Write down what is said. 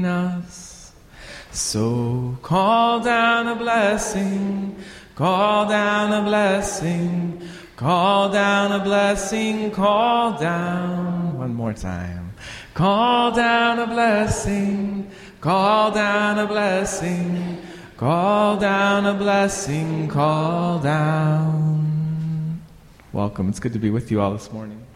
us. So call down a blessing, call down a blessing, call down a blessing, call down. One more time. Call down a blessing, call down a blessing, call down a blessing, call down. Welcome. It's good to be with you all this morning.